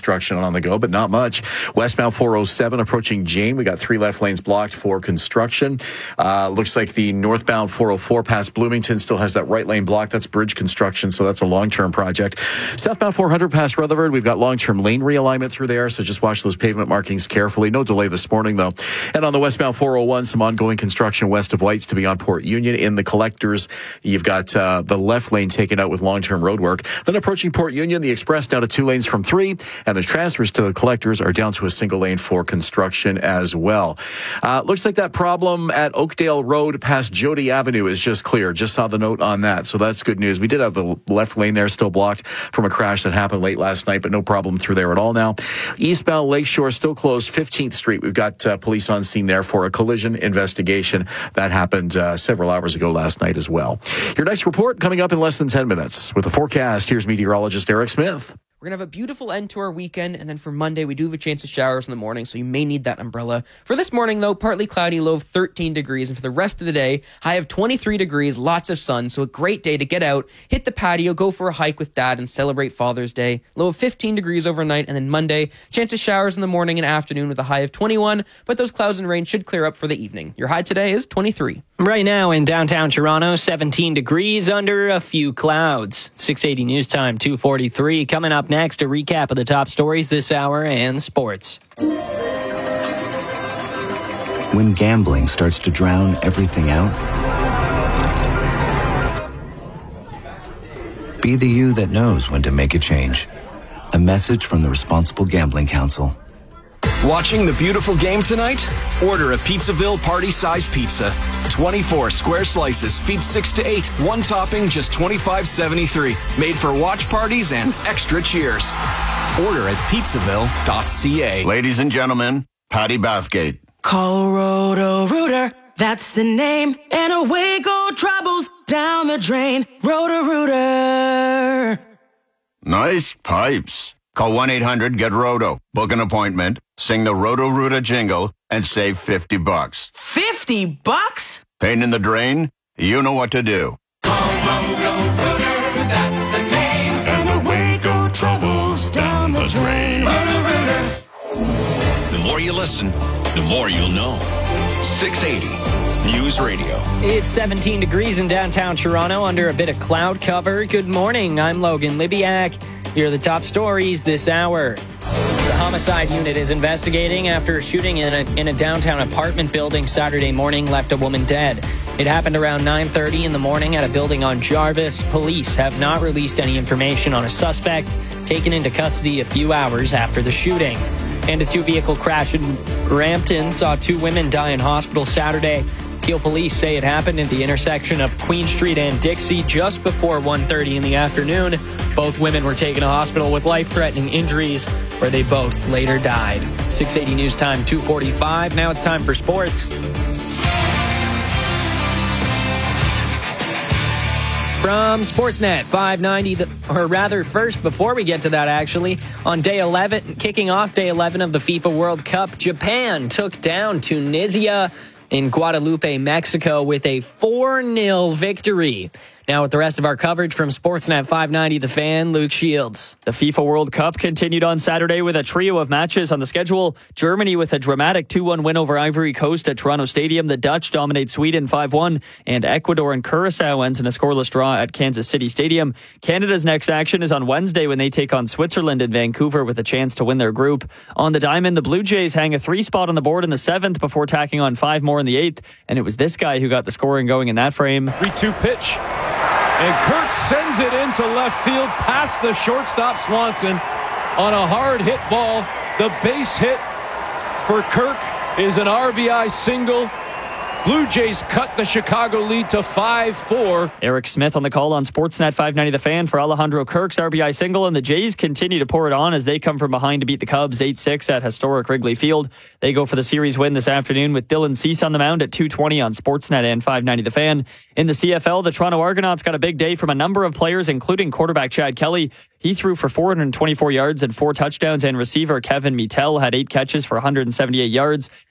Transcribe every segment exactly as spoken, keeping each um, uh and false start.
construction on the go, but not much. Westbound four oh seven approaching Jane. We got three left lanes blocked for construction. Uh, looks like the northbound four oh four past Bloomington still has that right lane blocked. That's bridge construction, so that's a long-term project. Southbound four hundred past Rutherford, we've got long-term lane realignment through there, so just watch those pavement markings carefully. No delay this morning, though. And on the westbound four oh one, some ongoing construction west of Whites to beyond Port Union. In the collectors, you've got uh, the left lane taken out with long-term road work. Then approaching Port Union, the express down to two lanes from three, and the transfers to the collectors are down to a single lane for construction as well. Uh, looks like that problem at Oakdale Road past Jody Avenue is just clear. Just saw the note on that, so that's good news. We did have the left lane there still blocked from a crash that happened late last night, but no problem through there at all now. Eastbound Lakeshore still closed. fifteenth Street, we've got uh, police on scene there for a collision investigation. That happened uh, several hours ago last night as well. Your next report coming up in less than ten minutes. With the forecast, here's meteorologist Eric Smith. We're going to have a beautiful end to our weekend, and then for Monday, we do have a chance of showers in the morning, so you may need that umbrella. For this morning, though, partly cloudy, low of thirteen degrees, and for the rest of the day, high of twenty-three degrees, lots of sun, so a great day to get out, hit the patio, go for a hike with Dad, and celebrate Father's Day. Low of fifteen degrees overnight, and then Monday, chance of showers in the morning and afternoon with a high of twenty-one, but those clouds and rain should clear up for the evening. Your high today is twenty-three. Right now in downtown Toronto, seventeen degrees under a few clouds. six eighty News Time, two forty-three. Coming up next, a recap of the top stories this hour and sports. When gambling starts to drown everything out, be the you that knows when to make a change. A message from the Responsible Gambling Council. Watching the beautiful game tonight? Order a Pizzaville party-size pizza. twenty-four square slices, feed six to eight. One topping, just twenty-five seventy-three. Made for watch parties and extra cheers. Order at pizzaville dot c a. Ladies and gentlemen, Patty Bathgate. Call Roto-Rooter, that's the name. And away go troubles down the drain. Roto-Rooter. Nice pipes. Call one eight hundred get roto. Book an appointment, sing the Roto-Rooter jingle, and save fifty bucks. fifty bucks? Pain in the drain? You know what to do. Call Roto-Rooter, that's the name. And away go troubles down the drain. The more you listen, the more you'll know. six eighty News Radio. It's seventeen degrees in downtown Toronto under a bit of cloud cover. Good morning, I'm Logan Libiak. Here are the top stories this hour. The homicide unit is investigating after a shooting in a, in a downtown apartment building Saturday morning left a woman dead. It happened around nine thirty in the morning at a building on Jarvis. Police have not released any information on a suspect taken into custody a few hours after the shooting. And a two-vehicle crash in Brampton saw two women die in hospital Saturday. Peel police say it happened at the intersection of Queen Street and Dixie just before one thirty in the afternoon. Both women were taken to hospital with life-threatening injuries, where they both later died. six eighty News Time, two forty-five. Now it's time for sports. From Sportsnet five ninety, the, or rather first, before we get to that actually, on day eleven, kicking off day eleven of the FIFA World Cup, Japan took down Tunisia in Guadalupe, Mexico with a four nil victory. Now with the rest of our coverage from Sportsnet five ninety, The Fan, Luke Shields. The FIFA World Cup continued on Saturday with a trio of matches on the schedule. Germany with a dramatic two one win over Ivory Coast at Toronto Stadium. The Dutch dominate Sweden five one, and Ecuador and Curacao ends in a scoreless draw at Kansas City Stadium. Canada's next action is on Wednesday when they take on Switzerland in Vancouver with a chance to win their group. On the diamond, the Blue Jays hang a three spot on the board in the seventh before tacking on five more in the eighth, and it was this guy who got the scoring going in that frame. three two pitch. And Kirk sends it into left field past the shortstop Swanson on a hard hit ball. The base hit for Kirk is an R B I single. Blue Jays cut the Chicago lead to five four. Eric Smith on the call on Sportsnet five ninety The Fan for Alejandro Kirk's R B I single, and the Jays continue to pour it on as they come from behind to beat the Cubs eight six at historic Wrigley Field. They go for the series win this afternoon with Dylan Cease on the mound at two twenty on Sportsnet and five ninety The Fan. In the C F L, the Toronto Argonauts got a big day from a number of players, including quarterback Chad Kelly. He threw for four hundred twenty-four yards and four touchdowns, and receiver Kevin Mittel had eight catches for one hundred seventy-eight yards.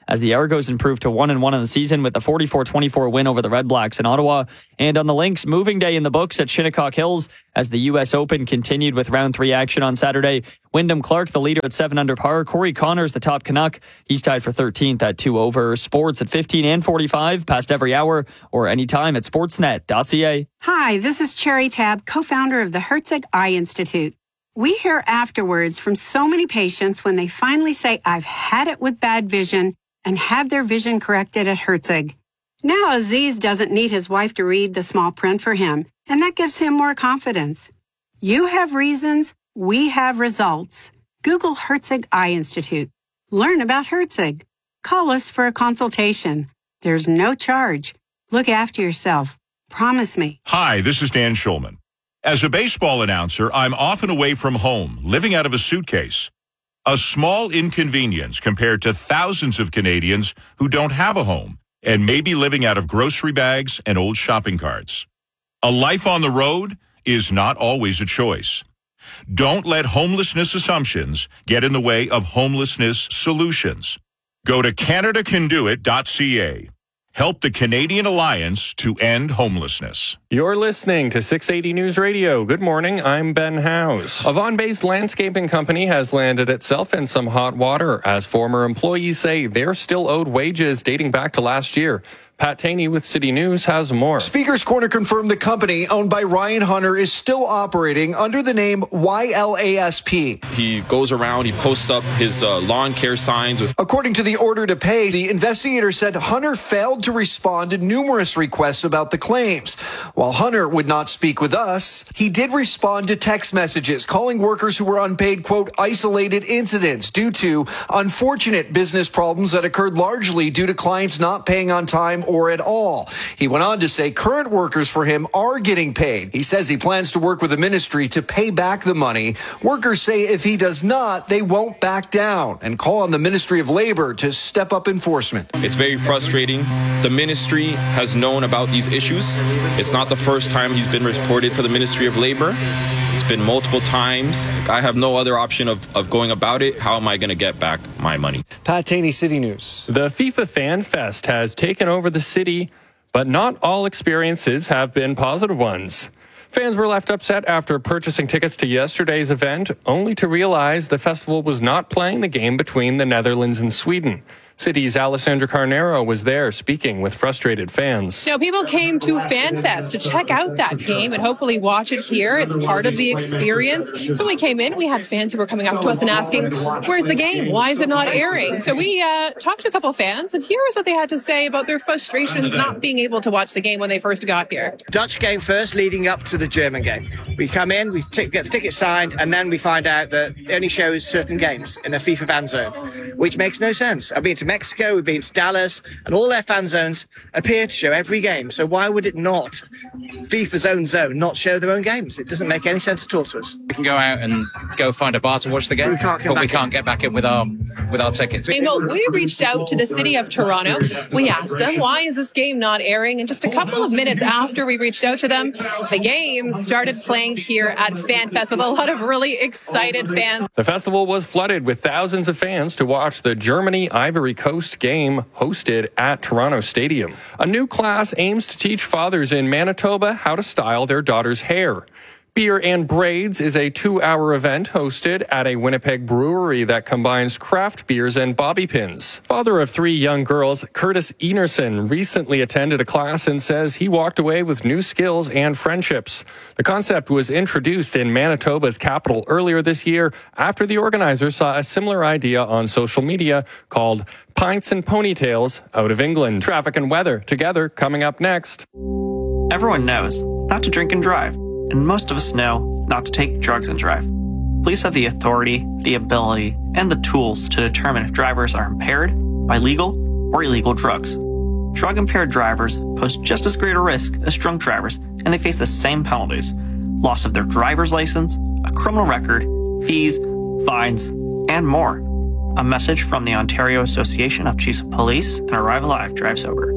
as the Argos improved to one and one in the season with a forty-four twenty-four win over the Red Blacks in Ottawa. And on the Lynx, moving day in the books at Shinnecock Hills as the U S Open continued with round three action on Saturday. Wyndham Clark, the leader at seven under par. Corey Connors, the top Canuck. He's tied for thirteenth at two over. Sports at fifteen and forty-five, past every hour or anytime at sportsnet dot c a. Hi, this is Cherry Tab, co-founder of the Herzig Eye Institute. We hear afterwards from so many patients when they finally say, I've had it with bad vision, and have their vision corrected at Herzig. Now Aziz doesn't need his wife to read the small print for him, and that gives him more confidence. You have reasons, we have results. Google Herzig Eye Institute. Learn about Herzig. Call us for a consultation. There's no charge. Look after yourself. Promise me. Hi, this is Dan Schulman. As a baseball announcer, I'm often away from home, living out of a suitcase. A small inconvenience compared to thousands of Canadians who don't have a home and may be living out of grocery bags and old shopping carts. A life on the road is not always a choice. Don't let homelessness assumptions get in the way of homelessness solutions. Go to canada can do it dot c a. Help the Canadian Alliance to end homelessness. You're listening to six eighty News Radio. Good morning, I'm Ben Howes. A Vaughan-based landscaping company has landed itself in some hot water as former employees say they're still owed wages dating back to last year. Pat Taney with City News has more. Speaker's Corner confirmed the company owned by Ryan Hunter is still operating under the name Y L A S P. He goes around, he posts up his uh, lawn care signs. With- According to the order to pay, the investigator said Hunter failed to respond to numerous requests about the claims. While Hunter would not speak with us, he did respond to text messages calling workers who were unpaid, quote, isolated incidents due to unfortunate business problems that occurred largely due to clients not paying on time or at all. He went on to say current workers for him are getting paid. He says he plans to work with the ministry to pay back the money. Workers say if he does not, they won't back down and call on the Ministry of Labor to step up enforcement. It's very frustrating. The ministry has known about these issues. It's not the first time he's been reported to the Ministry of Labor. It's been multiple times. I have no other option of, of going about it. How am I going to get back my money? Pat Taney, City News. The FIFA Fan Fest has taken over the city, but not all experiences have been positive ones. Fans were left upset after purchasing tickets to yesterday's event, only to realize the festival was not playing the game between the Netherlands and Sweden. City's Alessandra Carnero was there speaking with frustrated fans. You know, people came to FanFest to check out that game and hopefully watch it here. It's part of the experience. So when we came in, we had fans who were coming up to us and asking, where's the game? Why is it not airing? So we uh, talked to a couple of fans, and here is what they had to say about their frustrations not being able to watch the game when they first got here. Dutch game first, leading up to the German game. We come in, we t- get the ticket signed, and then we find out that it only shows certain games in a FIFA fan zone, which makes no sense. I've been to Mexico, we've been to Dallas, and all their fan zones appear to show every game. So why would it not, FIFA's own zone, not show their own games? It doesn't make any sense at all to us. We can go out and go find a bar to watch the game, we can't but we can't in. get back in with our with our tickets. Well, we reached out to the city of Toronto. We asked them, why is this game not airing? And just a couple of minutes after we reached out to them, the game started playing here at FanFest with a lot of really excited fans. The festival was flooded with thousands of fans to watch the Germany-Ivory Coast game hosted at Toronto Stadium. A new class aims to teach fathers in Manitoba how to style their daughter's hair. Beer and Braids is a two-hour event hosted at a Winnipeg brewery that combines craft beers and bobby pins. Father of three young girls, Curtis Enerson, recently attended a class and says he walked away with new skills and friendships. The concept was introduced in Manitoba's capital earlier this year after the organizers saw a similar idea on social media called Pints and Ponytails out of England. Traffic and weather together coming up next. Everyone knows not to drink and drive. And most of us know not to take drugs and drive. Police have the authority, the ability, and the tools to determine if drivers are impaired by legal or illegal drugs. Drug-impaired drivers pose just as great a risk as drunk drivers, and they face the same penalties: loss of their driver's license, a criminal record, fees, fines, and more. A message from the Ontario Association of Chiefs of Police and Arrive Alive Drive Sober.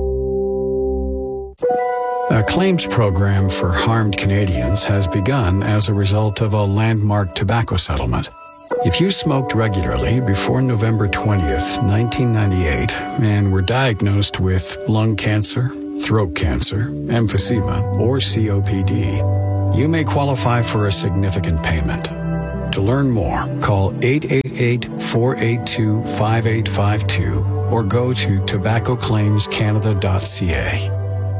A claims program for harmed Canadians has begun as a result of a landmark tobacco settlement. If you smoked regularly before November twentieth, nineteen ninety-eight, and were diagnosed with lung cancer, throat cancer, emphysema, or C O P D, you may qualify for a significant payment. To learn more, call eight eight eight, four eight two, five eight five two or go to tobacco claims canada dot c a.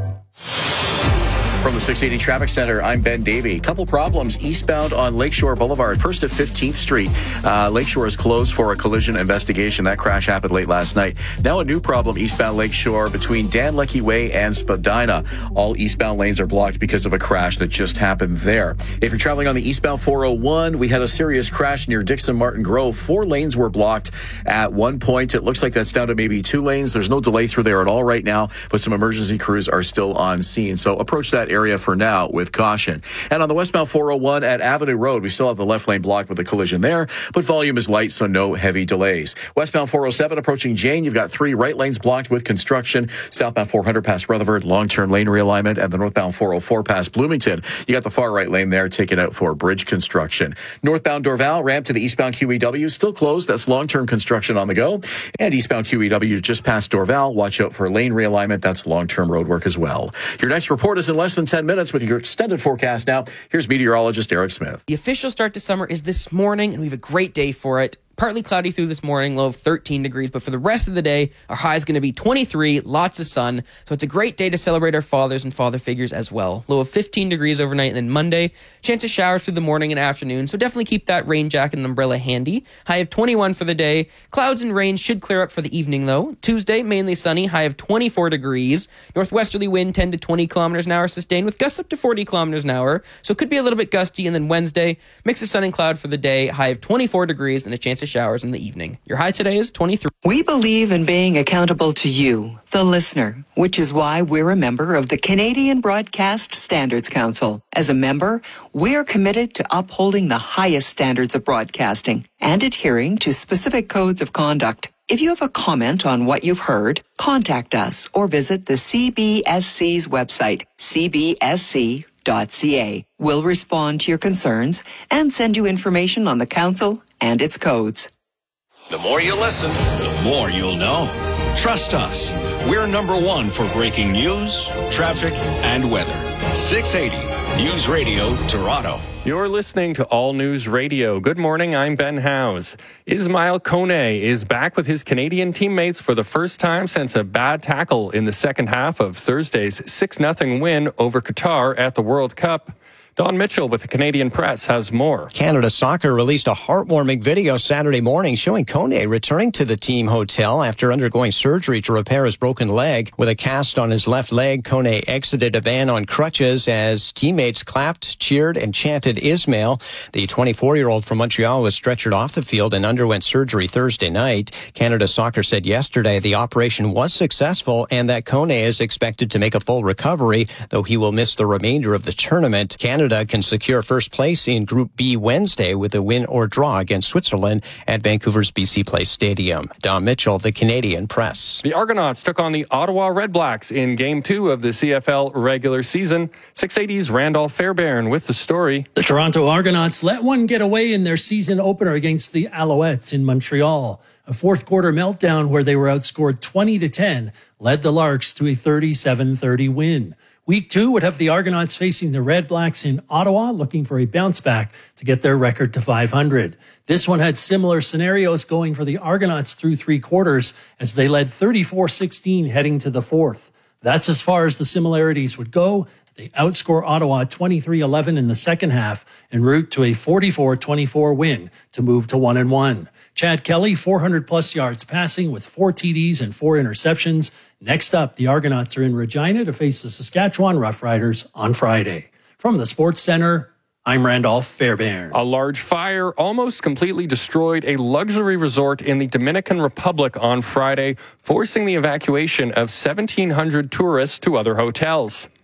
From the six eighty Traffic Center, I'm Ben Davey. Couple problems eastbound on Lakeshore Boulevard, first to fifteenth Street. Uh, Lakeshore is closed for a collision investigation. That crash happened late last night. Now a new problem eastbound Lakeshore between Dan Leckie Way and Spadina. All eastbound lanes are blocked because of a crash that just happened there. If you're traveling on the eastbound four oh one, we had a serious crash near Dixon Martin Grove. Four lanes were blocked at one point. It looks like that's down to maybe two lanes. There's no delay through there at all right now, but some emergency crews are still on scene. So approach that area for now with caution. And on the westbound four oh one at Avenue Road, we still have the left lane blocked with a collision there, but volume is light, so no heavy delays. Westbound four oh seven approaching Jane, you've got three right lanes blocked with construction. Southbound four hundred past Rutherford, long-term lane realignment, and the northbound four oh four past Bloomington. You got the far right lane there taken out for bridge construction. Northbound Dorval, ramp to the eastbound Q E W, still closed. That's long-term construction on the go. And eastbound Q E W just past Dorval, watch out for lane realignment. That's long-term road work as well. Your next report is in less than ten minutes with your extended forecast now. Here's meteorologist Eric Smith. The official start to summer is this morning, and we have a great day for it. Partly cloudy through this morning, low of thirteen degrees, but for the rest of the day, our high is going to be twenty-three, lots of sun. So it's a great day to celebrate our fathers and father figures as well. Low of fifteen degrees overnight, and then Monday, chance of showers through the morning and afternoon. So definitely keep that rain jacket and umbrella handy. High of twenty-one for the day. Clouds and rain should clear up for the evening though. Tuesday, mainly sunny, high of twenty-four degrees. Northwesterly wind ten to twenty kilometers an hour sustained with gusts up to forty kilometers an hour. So it could be a little bit gusty. And then Wednesday, mix of sun and cloud for the day, high of twenty-four degrees and a chance of showers in the evening. Your high today is twenty-three. We believe in being accountable to you, the listener, which is why we're a member of the Canadian Broadcast Standards Council. As a member, we're committed to upholding the highest standards of broadcasting and adhering to specific codes of conduct. If you have a comment on what you've heard, contact us or visit the C B S C's website, c b s c dot c a. We'll respond to your concerns and send you information on the council and its codes. The more you listen, the more you'll know. Trust us. We're number one for breaking news, traffic, and weather. six eighty News Radio, Toronto. You're listening to All News Radio. Good morning, I'm Ben Howes. Ismail Kone is back with his Canadian teammates for the first time since a bad tackle in the second half of Thursday's six nothing win over Qatar at the World Cup. Don Mitchell with the Canadian Press has more. Canada Soccer released a heartwarming video Saturday morning showing Kone returning to the team hotel after undergoing surgery to repair his broken leg. With a cast on his left leg, Kone exited a van on crutches as teammates clapped, cheered, and chanted Ismail. The twenty-four-year-old from Montreal was stretchered off the field and underwent surgery Thursday night. Canada Soccer said yesterday the operation was successful and that Kone is expected to make a full recovery, though he will miss the remainder of the tournament. Canada Canada can secure first place in Group B Wednesday with a win or draw against Switzerland at Vancouver's B C Place Stadium. Don Mitchell, the Canadian Press. The Argonauts took on the Ottawa Redblacks in Game two of the C F L regular season. six eighty's Randolph Fairbairn with the story. The Toronto Argonauts let one get away in their season opener against the Alouettes in Montreal. A fourth quarter meltdown where they were outscored twenty to ten led the Larks to a thirty-seven thirty win. Week two would have the Argonauts facing the Red Blacks in Ottawa, looking for a bounce back to get their record to five hundred. This one had similar scenarios going for the Argonauts through three quarters as they led thirty-four sixteen heading to the fourth. That's as far as the similarities would go. They outscore Ottawa twenty-three eleven in the second half en route to a forty-four twenty-four win to move to one and one. Chad Kelly, four hundred plus yards passing with four T Ds and four interceptions. Next up, the Argonauts are in Regina to face the Saskatchewan Roughriders on Friday. From the Sports Center, I'm Randolph Fairbairn. A large fire almost completely destroyed a luxury resort in the Dominican Republic on Friday, forcing the evacuation of seventeen hundred tourists to other hotels.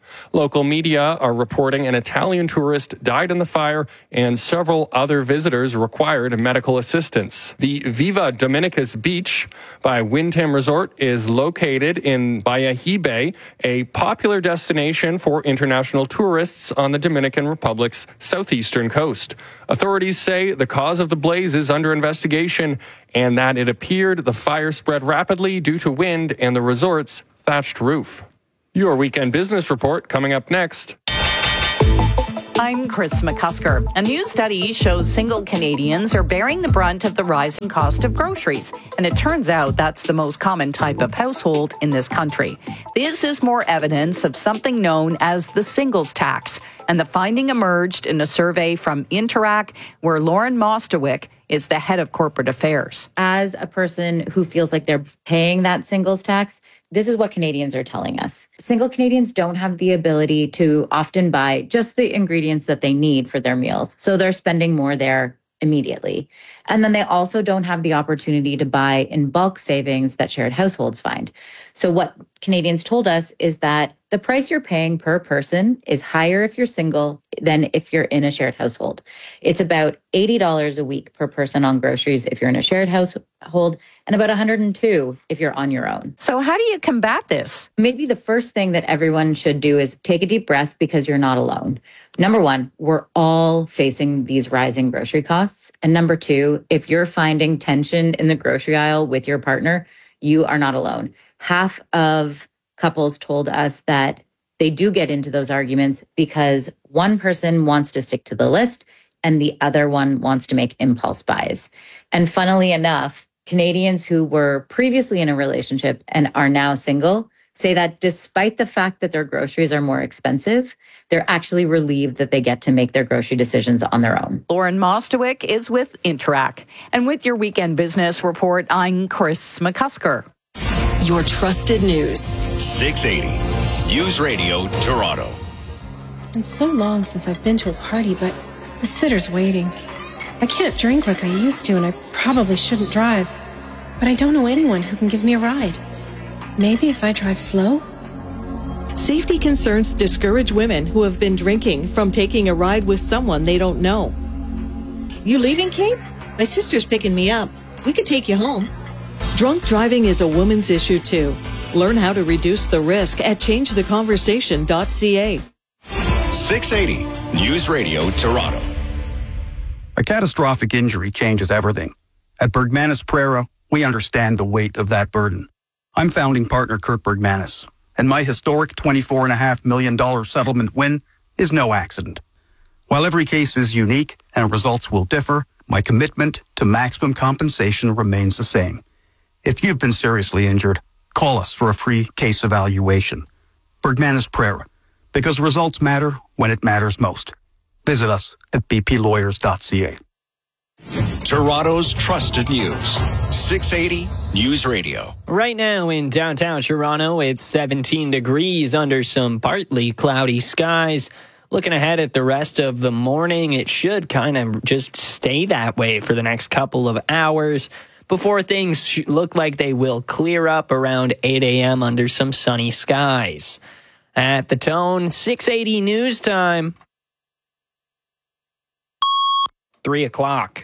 Local media are reporting an Italian tourist died in the fire and several other visitors required medical assistance. The Viva Dominicus Beach by Wyndham Resort is located in Bayahibe, a popular destination for international tourists on the Dominican Republic's southeastern coast. Authorities say the cause of the blaze is under investigation and that it appeared the fire spread rapidly due to wind and the resort's thatched roof. Your weekend business report coming up next. I'm Chris McCusker. A new study shows single Canadians are bearing the brunt of the rising cost of groceries. And it turns out that's the most common type of household in this country. This is more evidence of something known as the singles tax. And the finding emerged in a survey from Interac, where Lauren Mostowick is the head of corporate affairs. As a person who feels like they're paying that singles tax, this is what Canadians are telling us. Single Canadians don't have the ability to often buy just the ingredients that they need for their meals. So they're spending more there immediately. And then they also don't have the opportunity to buy in bulk savings that shared households find. So what Canadians told us is that the price you're paying per person is higher if you're single than if you're in a shared household. It's about eighty dollars a week per person on groceries if you're in a shared household, and about one hundred two dollars if you're on your own. So how do you combat this? Maybe the first thing that everyone should do is take a deep breath, because you're not alone. Number one, we're all facing these rising grocery costs. And number two, if you're finding tension in the grocery aisle with your partner, you are not alone. Half of couples told us that they do get into those arguments because one person wants to stick to the list and the other one wants to make impulse buys. And funnily enough, Canadians who were previously in a relationship and are now single say that despite the fact that their groceries are more expensive, they're actually relieved that they get to make their grocery decisions on their own. Lauren Mostowick is with Interac. And with your weekend business report, I'm Chris McCusker. Your trusted news. six eighty News Radio Toronto. It's been so long since I've been to a party, but the sitter's waiting. I can't drink like I used to, and I probably shouldn't drive. But I don't know anyone who can give me a ride. Maybe if I drive slow? Safety concerns discourage women who have been drinking from taking a ride with someone they don't know. You leaving, Kate? My sister's picking me up. We could take you home. Drunk driving is a woman's issue, too. Learn how to reduce the risk at change the conversation dot c a. six eighty News Radio Toronto. A catastrophic injury changes everything. At Bergmanis Prera, we understand the weight of that burden. I'm founding partner Kurt Bergmanis, and my historic twenty-four point five million dollars settlement win is no accident. While every case is unique and results will differ, my commitment to maximum compensation remains the same. If you've been seriously injured, call us for a free case evaluation. Bergmanis Prera, because results matter when it matters most. Visit us at b p lawyers dot c a. Toronto's trusted news. six eighty News Radio. Right now in downtown Toronto, it's seventeen degrees under some partly cloudy skies. Looking ahead at the rest of the morning, it should kind of just stay that way for the next couple of hours before things look like they will clear up around eight a.m. under some sunny skies. At the Tone, six eighty News Time. Three o'clock.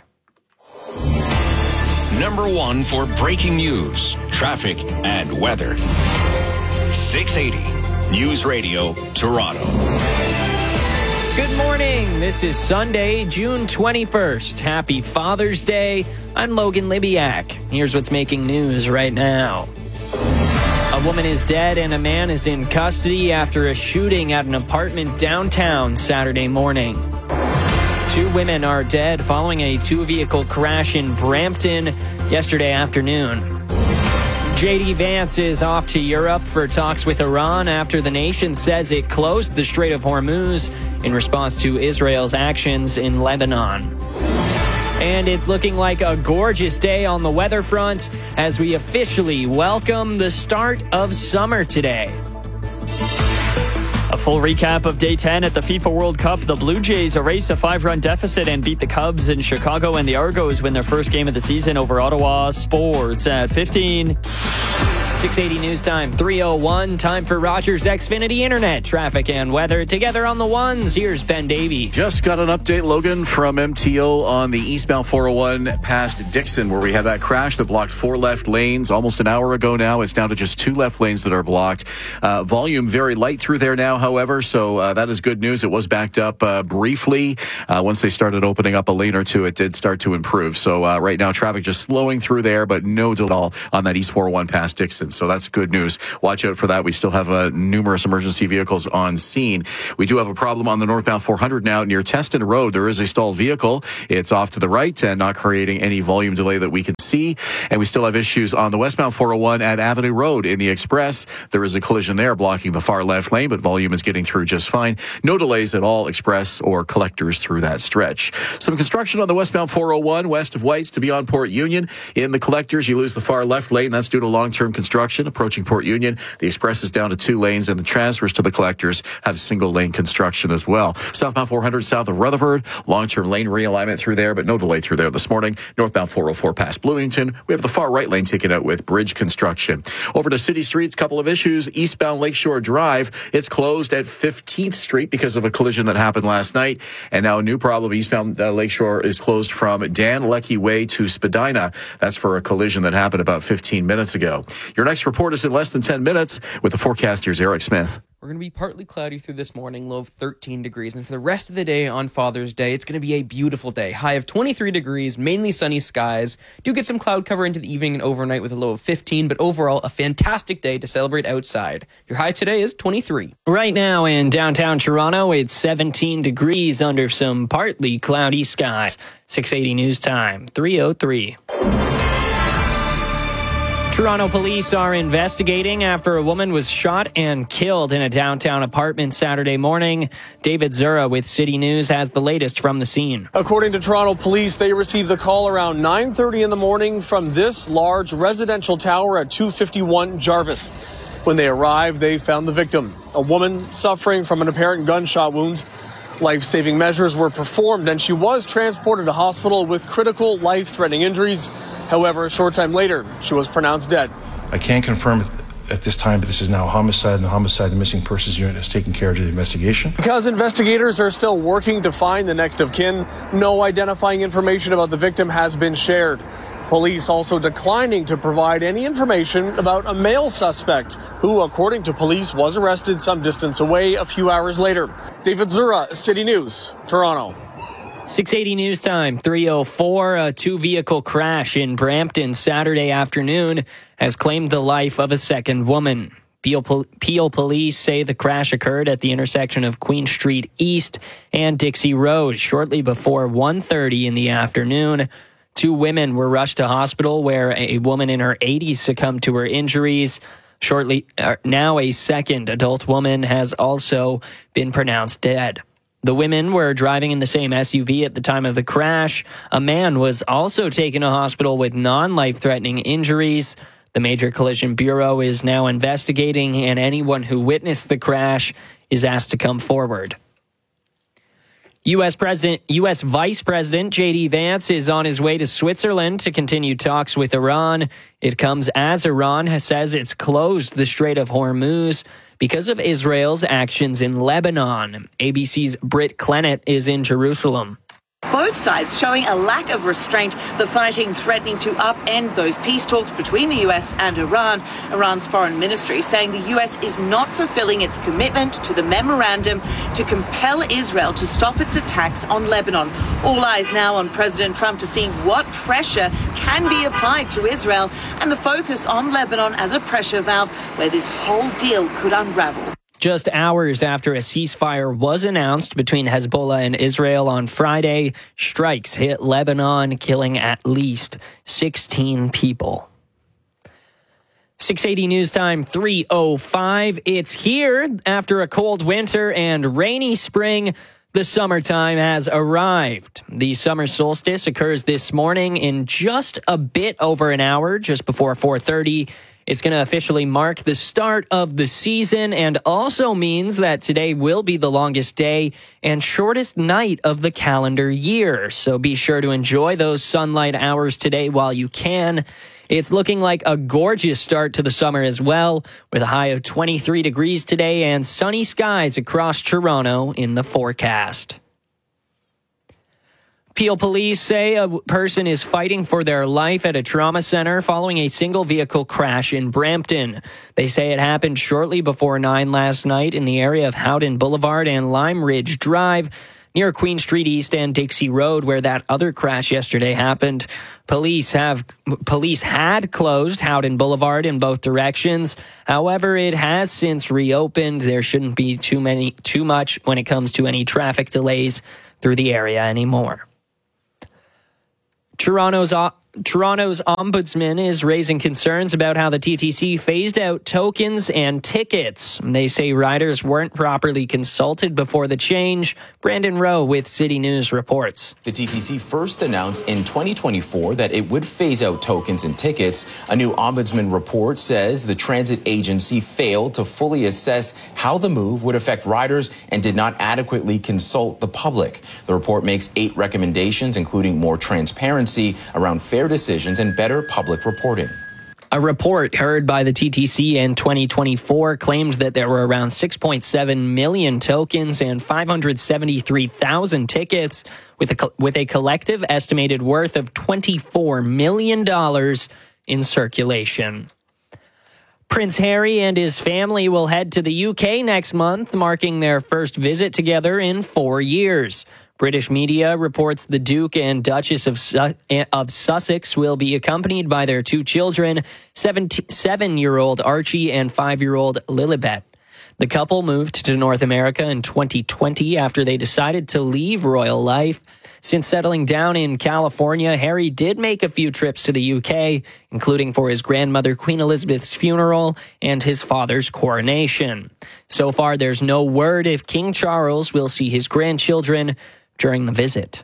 Number one for breaking news, traffic, and weather. six eighty News Radio Toronto. Good morning. This is Sunday, June twenty-first. Happy Father's Day. I'm Logan Libiak. Here's what's making news right now. A woman is dead and a man is in custody after a shooting at an apartment downtown Saturday morning. Two women are dead following a two-vehicle crash in Brampton yesterday afternoon. J D Vance is off to Europe for talks with Iran after the nation says it closed the Strait of Hormuz in response to Israel's actions in Lebanon. And it's looking like a gorgeous day on the weather front as we officially welcome the start of summer today. A full recap of Day ten at the FIFA World Cup. The Blue Jays erase a five-run deficit and beat the Cubs in Chicago, and the Argos win their first game of the season over Ottawa. Sports at fifteen. six eighty News Time, three oh one. Time for Rogers Xfinity Internet, traffic and weather. Together on the ones, here's Ben Davey. Just got an update, Logan, from M T O on the eastbound four oh one past Dixon, where we had that crash that blocked four left lanes almost an hour ago now. It's down to just two left lanes that are blocked. Uh, volume very light through there now, however, so uh, that is good news. It was backed up uh, briefly. Uh, once they started opening up a lane or two, it did start to improve. So uh, right now, traffic just slowing through there, but no delay at all on that east four oh one past Dixon. So that's good news. Watch out for that. We still have uh, numerous emergency vehicles on scene. We do have a problem on the northbound four hundred now near Teston Road. There is a stalled vehicle. It's off to the right and not creating any volume delay that we can see. And we still have issues on the westbound four oh one at Avenue Road in the Express. There is a collision there blocking the far left lane, but volume is getting through just fine. No delays at all, Express or collectors through that stretch. Some construction on the westbound four oh one west of Whites to beyond Port Union. In the collectors, you lose the far left lane. That's due to long-term construction approaching Port Union. The Express is down to two lanes, and the transfers to the collectors have single lane construction as well. Southbound four hundred south of Rutherford, long-term lane realignment through there, but no delay through there this morning. Northbound four oh four past Bloomington, we have the far right lane taken out with bridge construction. Over to city streets, couple of issues. Eastbound Lakeshore Drive, it's closed at fifteenth Street because of a collision that happened last night. And now a new problem. Eastbound uh, Lakeshore is closed from Dan Leckie Way to Spadina. That's for a collision that happened about fifteen minutes ago. Your next report is in less than ten minutes with the forecast. Here's Eric Smith. We're going to be partly cloudy through this morning, low of thirteen degrees. And for the rest of the day on Father's Day, it's going to be a beautiful day. High of twenty-three degrees, mainly sunny skies. Do get some cloud cover into the evening and overnight with a low of fifteen, but overall, a fantastic day to celebrate outside. Your high today is twenty-three. Right now in downtown Toronto, it's seventeen degrees under some partly cloudy skies. six eighty News Time, three oh three. Toronto police are investigating after a woman was shot and killed in a downtown apartment Saturday morning. David Zura with City News has the latest from the scene. According to Toronto police, they received the call around nine thirty in the morning from this large residential tower at two fifty-one Jarvis. When they arrived, they found the victim, a woman suffering from an apparent gunshot wound. Life-saving measures were performed and she was transported to hospital with critical life-threatening injuries. However, a short time later, she was pronounced dead. I can't confirm at this time, but this is now a homicide, and the Homicide and Missing Persons Unit is taking care of the investigation. Because investigators are still working to find the next of kin, no identifying information about the victim has been shared. Police also declining to provide any information about a male suspect who, according to police, was arrested some distance away a few hours later. David Zura, City News, Toronto. six eighty News Time, three oh four. A two-vehicle crash in Brampton Saturday afternoon has claimed the life of a second woman. Peel, Peel police say the crash occurred at the intersection of Queen Street East and Dixie Road shortly before one thirty in the afternoon. Two women were rushed to hospital where a woman in her eighties succumbed to her injuries. Shortly, uh, now a second adult woman has also been pronounced dead. The women were driving in the same S U V at the time of the crash. A man was also taken to hospital with non-life-threatening injuries. The Major Collision Bureau is now investigating, and anyone who witnessed the crash is asked to come forward. U S President, U S Vice President J D Vance is on his way to Switzerland to continue talks with Iran. It comes as Iran has says it's closed the Strait of Hormuz because of Israel's actions in Lebanon. A B C's Britt Clennett is in Jerusalem. Both sides showing a lack of restraint, the fighting threatening to upend those peace talks between the U S and Iran. Iran's foreign ministry saying the U S is not fulfilling its commitment to the memorandum to compel Israel to stop its attacks on Lebanon. All eyes now on President Trump to see what pressure can be applied to Israel and the focus on Lebanon as a pressure valve where this whole deal could unravel. Just hours after a ceasefire was announced between Hezbollah and Israel on Friday, strikes hit Lebanon, killing at least sixteen people. six eighty News Time, three oh five. It's here after a cold winter and rainy spring. The summertime has arrived. The summer solstice occurs this morning in just a bit over an hour, just before four thirty. It's going to officially mark the start of the season and also means that today will be the longest day and shortest night of the calendar year. So be sure to enjoy those sunlight hours today while you can. It's looking like a gorgeous start to the summer as well, with a high of twenty-three degrees today and sunny skies across Toronto in the forecast. Peel police say a person is fighting for their life at a trauma center following a single vehicle crash in Brampton. They say it happened shortly before nine last night in the area of Howden Boulevard and Lime Ridge Drive, near Queen Street East and Dixie Road, where that other crash yesterday happened. Police have police had closed Howden Boulevard in both directions. However, it has since reopened. There shouldn't be too many too much when it comes to any traffic delays through the area anymore. Toronto's uh, Toronto's ombudsman is raising concerns about how the T T C phased out tokens and tickets. They say riders weren't properly consulted before the change. Brandon Rowe with City News reports. The T T C first announced in twenty twenty-four that it would phase out tokens and tickets. A new ombudsman report says the transit agency failed to fully assess how the move would affect riders and did not adequately consult the public. The report makes eight recommendations, including more transparency around fare decisions and better public reporting. A report heard by the T T C in twenty twenty-four claimed that there were around six point seven million tokens and five hundred seventy-three thousand tickets, with a, with a collective estimated worth of twenty-four million dollars in circulation. Prince Harry and his family will head to the U K next month, marking their first visit together in four years. British media reports the Duke and Duchess of, Su- of Sussex will be accompanied by their two children, seven-year-old Archie and five-year-old Lilibet. The couple moved to North America in twenty twenty after they decided to leave royal life. Since settling down in California, Harry did make a few trips to the U K, including for his grandmother Queen Elizabeth's funeral and his father's coronation. So far, there's no word if King Charles will see his grandchildren during the visit.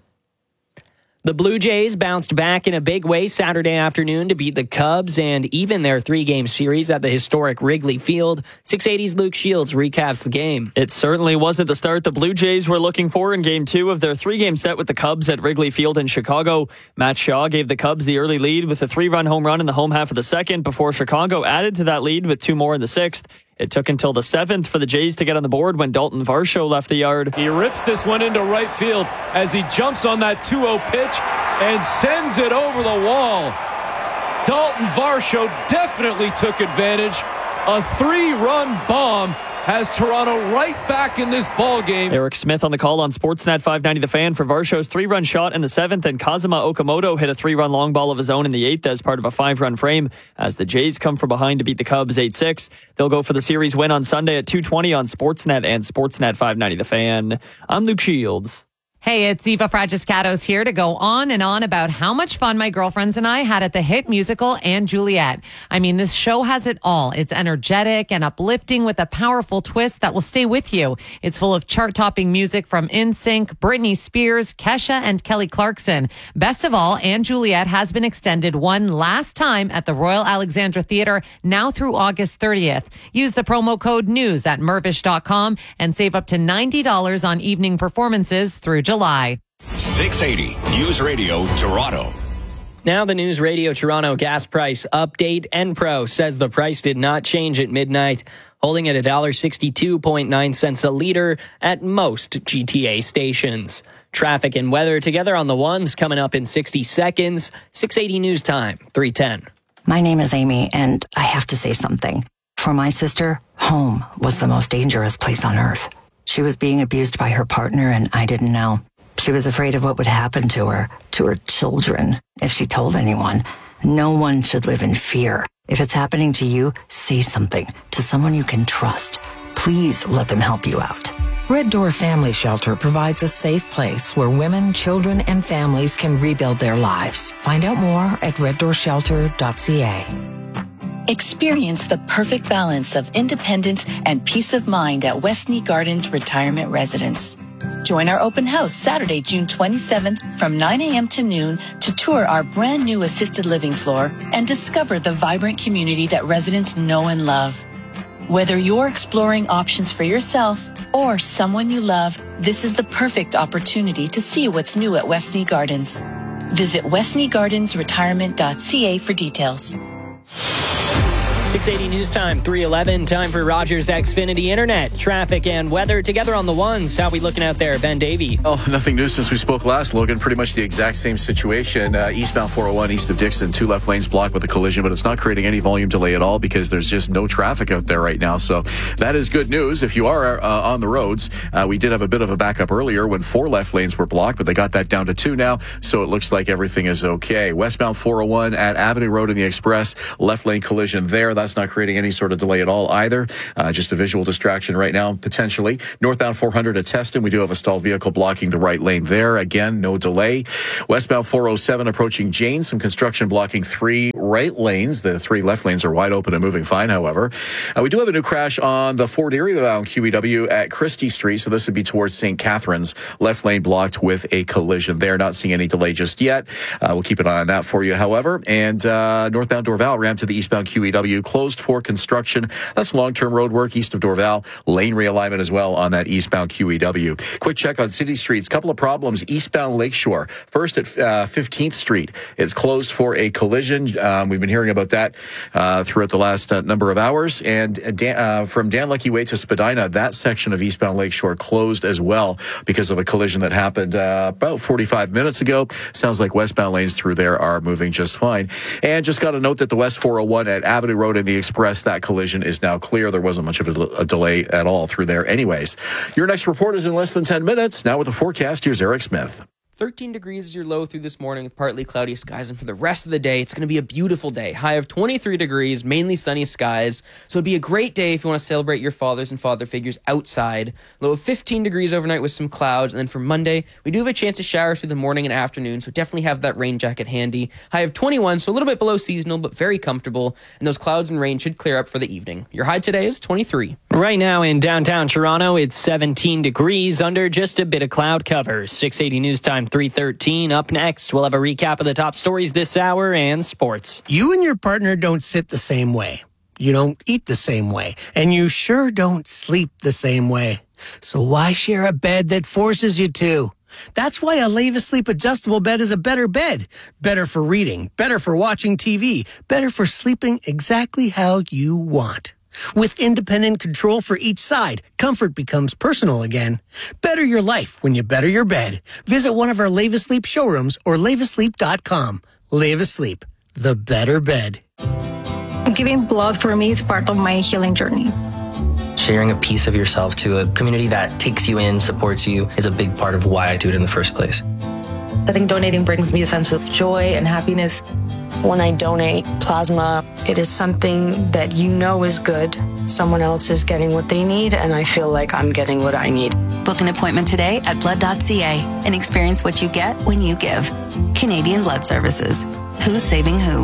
The Blue Jays bounced back in a big way Saturday afternoon to beat the Cubs and even their three-game series at the historic Wrigley Field. six eighty's Luke Shields recaps the game. It certainly wasn't the start the Blue Jays were looking for in Game two of their three-game set with the Cubs at Wrigley Field in Chicago. Matt Shaw gave the Cubs the early lead with a three-run home run in the home half of the second before Chicago added to that lead with two more in the sixth. It took until the seventh for the Jays to get on the board when Dalton Varsho left the yard. He rips this one into right field as he jumps on that two oh pitch and sends it over the wall. Dalton Varsho definitely took advantage. A three-run bomb has Toronto right back in this ball game. Eric Smith on the call on Sportsnet five ninety The Fan for Varsho's three-run shot in the seventh, and Kazuma Okamoto hit a three-run long ball of his own in the eighth as part of a five-run frame as the Jays come from behind to beat the Cubs eight six. They'll go for the series win on Sunday at two twenty on Sportsnet and Sportsnet five ninety The Fan. I'm Luke Shields. Hey, it's Eva Fragiscatos here to go on and on about how much fun my girlfriends and I had at the hit musical And Juliet. I mean, this show has it all. It's energetic and uplifting with a powerful twist that will stay with you. It's full of chart-topping music from N Sync, Britney Spears, Kesha, and Kelly Clarkson. Best of all, And Juliet has been extended one last time at the Royal Alexandra Theatre, now through August thirtieth. Use the promo code NEWS at mervish dot com and save up to ninety dollars on evening performances through July. six eighty News Radio Toronto. Now the News Radio Toronto gas price update. Enpro says the price did not change at midnight, holding at one dollar sixty-two point nine cents a liter at most G T A stations. Traffic and weather together on the ones coming up in sixty seconds. six eighty News Time, three ten. My name is Amy, and I have to say something. For my sister, home was the most dangerous place on earth. She was being abused by her partner, and I didn't know. She was afraid of what would happen to her, to her children, if she told anyone. No one should live in fear. If it's happening to you, say something to someone you can trust. Please let them help you out. Red Door Family Shelter provides a safe place where women, children, and families can rebuild their lives. Find out more at red door shelter dot c a. Experience the perfect balance of independence and peace of mind at Westney Gardens Retirement Residence. Join our open house Saturday, June twenty-seventh from nine a.m. to noon to tour our brand new assisted living floor and discover the vibrant community that residents know and love. Whether you're exploring options for yourself or someone you love, this is the perfect opportunity to see what's new at Westney Gardens. Visit westney gardens retirement dot c a for details. six eighty News Time, three eleven. Time for Rogers Xfinity Internet. Traffic and weather together on the ones. How we looking out there, Ben Davey? Oh, nothing new since we spoke last, Logan. Pretty much the exact same situation. Uh, eastbound four oh one east of Dixon, two left lanes blocked with a collision, but it's not creating any volume delay at all because there's just no traffic out there right now. So that is good news. If you are uh, on the roads, uh, we did have a bit of a backup earlier when four left lanes were blocked, but they got that down to two now. So it looks like everything is okay. Westbound four oh one at Avenue Road in the Express, left lane collision there. That's not creating any sort of delay at all either. Uh, just a visual distraction right now, potentially. Northbound four hundred at Teston, we do have a stalled vehicle blocking the right lane there. Again, no delay. Westbound four oh seven approaching Jane, some construction blocking three right lanes. The three left lanes are wide open and moving fine, however. Uh, we do have a new crash on the Fort Erie bound Q E W at Christie Street, so this would be towards Saint Catharines. Left lane blocked with a collision there. Not seeing any delay just yet. Uh, we'll keep an eye on that for you, however. And uh, northbound Dorval ramp to the eastbound Q E W closed for construction. That's long-term road work east of Dorval. Lane realignment as well on that eastbound Q E W. Quick check on city streets. Couple of problems eastbound Lakeshore. First at uh, fifteenth Street. It's closed for a collision. Um, we've been hearing about that uh, throughout the last uh, number of hours. And uh, Dan, uh, from Dan Lucky Way to Spadina, that section of eastbound Lakeshore closed as well because of a collision that happened uh, about forty-five minutes ago. Sounds like westbound lanes through there are moving just fine. And just got a note that the West four oh one at Avenue Road in the Express, that collision is now clear. There wasn't much of a, a delay at all through there anyways. Your next report is in less than ten minutes. Now with the forecast, here's Eric Smith. thirteen degrees is your low through this morning with partly cloudy skies. And for the rest of the day, it's going to be a beautiful day. High of twenty-three degrees, mainly sunny skies. So it'd be a great day if you want to celebrate your fathers and father figures outside. Low of fifteen degrees overnight with some clouds. And then for Monday, we do have a chance of showers through the morning and afternoon. So definitely have that rain jacket handy. High of twenty-one, so a little bit below seasonal, but very comfortable. And those clouds and rain should clear up for the evening. Your high today is twenty-three. Right now in downtown Toronto, it's seventeen degrees under just a bit of cloud cover. six eighty News Time, three thirteen. Up next, we'll have a recap of the top stories this hour and sports. You and your partner don't sit the same way. You don't eat the same way. And you sure don't sleep the same way. So why share a bed that forces you to? That's why a Leva Sleep adjustable bed is a better bed. Better for reading, better for watching T V, better for sleeping exactly how you want. With independent control for each side, comfort becomes personal again. Better your life when you better your bed. Visit one of our Leva Sleep showrooms or leva sleep dot com. Leva Sleep, the better bed. Giving blood for me is part of my healing journey. Sharing a piece of yourself to a community that takes you in, supports you, is a big part of why I do it in the first place. I think donating brings me a sense of joy and happiness. When I donate plasma, it is something that you know is good. Someone else is getting what they need, and I feel like I'm getting what I need. Book an appointment today at blood dot c a and experience what you get when you give. Canadian Blood Services. Who's saving who?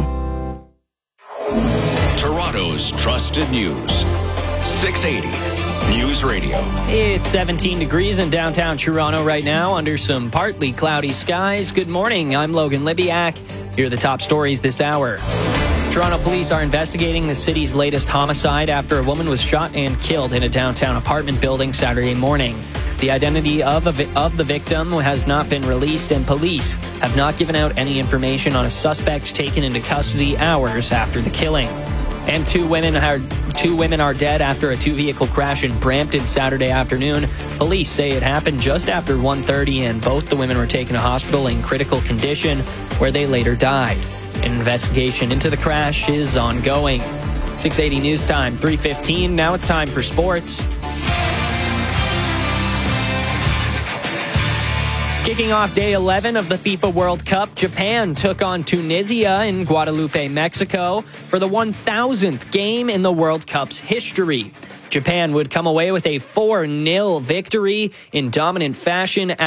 Toronto's trusted news. six eighty News Radio. It's seventeen degrees in downtown Toronto right now under some partly cloudy skies. Good morning. I'm Logan Libiak. Here are the top stories this hour. Toronto police are investigating the city's latest homicide after a woman was shot and killed in a downtown apartment building Saturday morning. The identity of, a, of the victim has not been released, and police have not given out any information on a suspect taken into custody hours after the killing. And two women are two women are dead after a two-vehicle crash in Brampton Saturday afternoon. Police say it happened just after one thirty, and both the women were taken to hospital in critical condition, where they later died. An investigation into the crash is ongoing. six eighty News Time, three fifteen. Now it's time for sports. Kicking off day eleven of the FIFA World Cup, Japan took on Tunisia in Guadalupe, Mexico, for the one thousandth game in the World Cup's history. Japan would come away with a four nil victory in dominant fashion as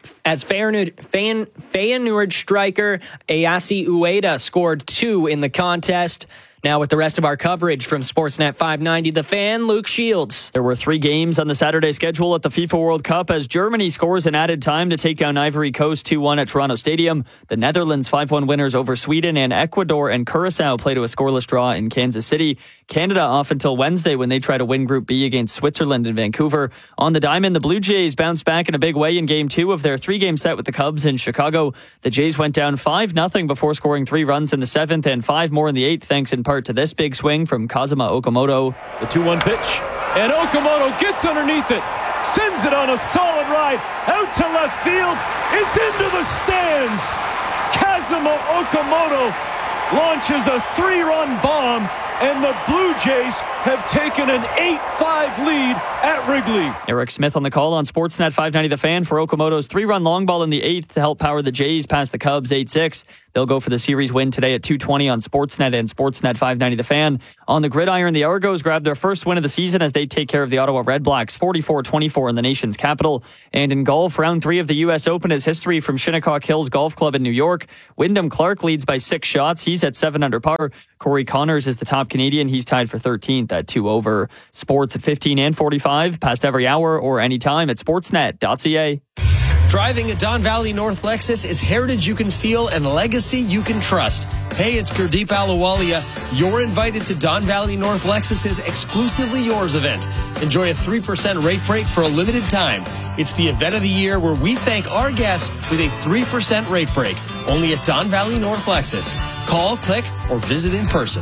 as Feyenoord, Feyen, Feyenoord striker Ayase Ueda scored two in the contest. Now with the rest of our coverage from Sportsnet five ninety The Fan, Luke Shields. There were three games on the Saturday schedule at the FIFA World Cup as Germany scores in added time to take down Ivory Coast two one at Toronto Stadium. The Netherlands five one winners over Sweden, and Ecuador and Curacao play to a scoreless draw in Kansas City. Canada off until Wednesday when they try to win Group B against Switzerland in Vancouver. On the diamond, the Blue Jays bounced back in a big way in Game two of their three-game set with the Cubs in Chicago. The Jays went down five nothing before scoring three runs in the seventh and five more in the eighth, thanks in part to this big swing from Kazuma Okamoto. The two one pitch, and Okamoto gets underneath it, sends it on a solid ride, out to left field, it's into the stands. Kazuma Okamoto launches a three-run bomb, and the Blue Jays have taken an eight five lead at Wrigley. Eric Smith on the call on Sportsnet five ninety The Fan for Okamoto's three-run long ball in the eighth to help power the Jays past the Cubs eight six. They'll go for the series win today at two twenty on Sportsnet and Sportsnet five ninety The Fan. On the gridiron, the Argos grabbed their first win of the season as they take care of the Ottawa Redblacks forty-four twenty-four in the nation's capital. And in golf, round three of the U S Open is history from Shinnecock Hills Golf Club in New York. Wyndham Clark leads by six shots. He's at seven under par. Corey Connors is the top Canadian. He's tied for thirteenth at two over. Sports at fifteen and forty-five, past every hour or anytime at sportsnet dot c a. Driving a Don Valley North Lexus is heritage you can feel and legacy you can trust. Hey, it's Gurdeep Ahluwalia. You're invited to Don Valley North Lexus's Exclusively Yours event. Enjoy a three percent rate break for a limited time. It's the event of the year where we thank our guests with a three percent rate break. Only at Don Valley North Lexus. Call, click, or visit in person.